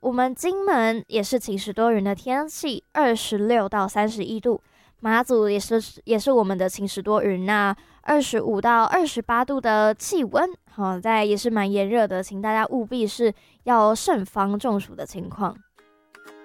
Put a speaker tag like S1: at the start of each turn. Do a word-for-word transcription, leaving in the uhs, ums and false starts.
S1: 我们金门也是晴时多云的天气，二十六到三十一度。马祖也是也是我们的晴时多云，那二十五到二十八度的气温，好、在也是蛮炎热的，请大家务必是要慎防中暑的情况。